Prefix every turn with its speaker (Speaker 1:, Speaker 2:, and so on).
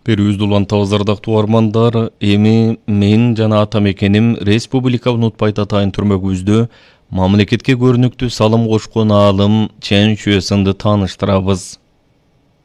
Speaker 1: Берүүбүздү улантабыз ардактуу угармандар. Эми мен жана атам экеним республика унутпайт атайын түрмөгүбүздө мамлекетке көрүнүктүү салым кошкон аалым Чен Шуэсыңды тааныштырабыз.